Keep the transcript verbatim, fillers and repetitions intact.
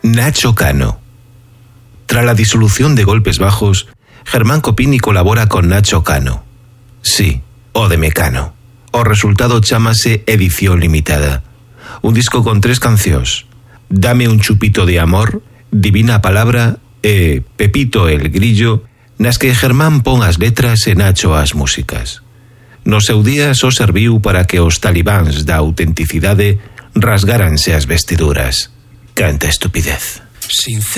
Nacho Cano. Tras la disolución de Golpes Bajos, Germán Copini colabora con Nacho Cano. Sí, o de Mecano. O resultado chámase Edición Limitada. Un disco con tres cancións: Dame un chupito de amor, Divina Palabra e Pepito el Grillo, nas que Germán pon as letras e Nacho as músicas. No seu día só serviu para que os talibáns da autenticidade rasgáranse as vestiduras. Canta estupidez.